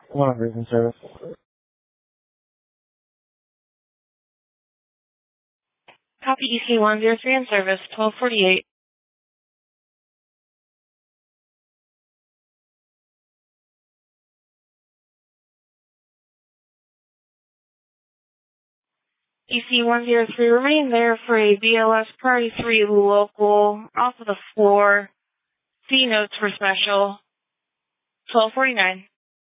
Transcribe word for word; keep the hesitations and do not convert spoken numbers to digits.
One of recent service. Copy E C one zero three in service, twelve forty-eight. E C one zero three, remain there for a B L S Priority three local off of the floor. See notes for special, twelve forty-nine.